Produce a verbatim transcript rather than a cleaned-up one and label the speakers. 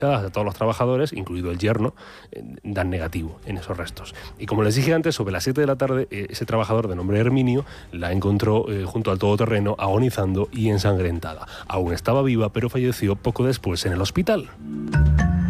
Speaker 1: a todos los trabajadores, incluido el yerno, eh, dan negativo en esos restos. Y como les dije antes, sobre las siete de la tarde, eh, ese trabajador de nombre Herminio la encontró eh, junto al todoterreno, agonizando y ensangrentada. Aún estaba viva, pero falleció poco después en el hospital.